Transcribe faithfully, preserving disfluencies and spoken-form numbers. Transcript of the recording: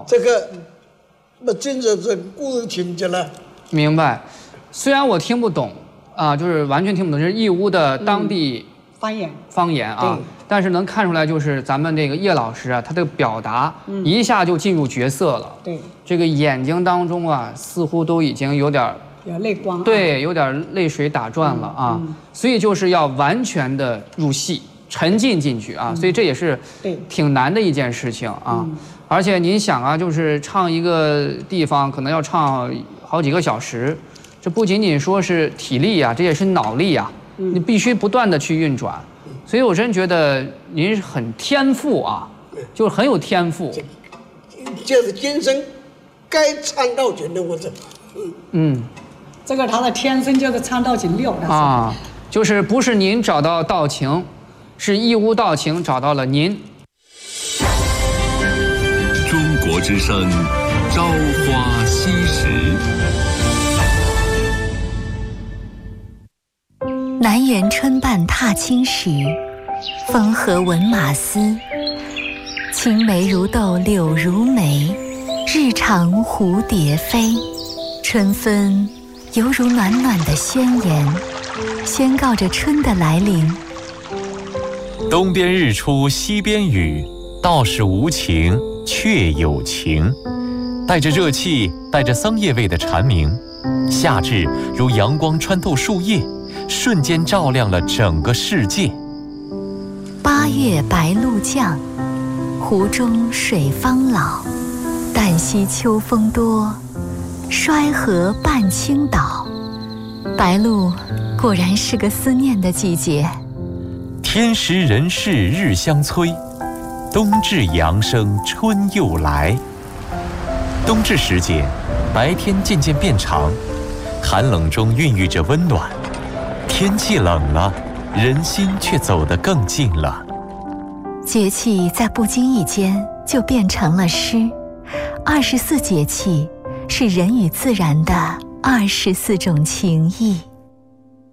这个那真的是故人情节了。 明白。虽然我听不懂啊，就是完全听不懂，就是义乌的当地、 嗯、方言方言啊，但是能看出来，就是咱们这个叶老师啊，他的表达、嗯、一下就进入角色了。 对， 这个眼睛当中啊，似乎都已经有点有泪光、啊， 对，有点泪水打转了啊。嗯嗯、所以就是要完全的入戏，沉浸进去啊。嗯、所以这也是挺难的一件事情啊。嗯、而且您想啊，就是唱一个地方可能要唱好几个小时，这不仅仅说是体力啊，这也是脑力啊。嗯、你必须不断的去运转。所以我真觉得您是很天赋啊，就是很有天赋。 这是天生该唱到景的，我是。 嗯。 这个他的天生就是唱道情六啊，就是不是您找到道情，是义乌道情找到了您。 中国之声，朝花夕拾。 南园春半踏青时，风和闻马嘶。青梅如豆柳如眉，日长蝴蝶飞。春分犹如暖暖的宣言，宣告着春的来临。 东边日出西边雨，道是无情却有情。带着热气，带着桑叶味的蝉鸣，夏至如阳光穿透树叶，瞬间照亮了整个世界。 八月白露降，湖中水方老。旦夕秋风多，衰河半倾倒。白露果然是个思念的季节。 天时人事日相催，冬至阳生春又来。冬至时节，白天渐渐变长，寒冷中孕育着温暖。天气冷了，人心却走得更近了。 节气在不经意间就变成了诗。二十四节气是人与自然的二十四种情谊。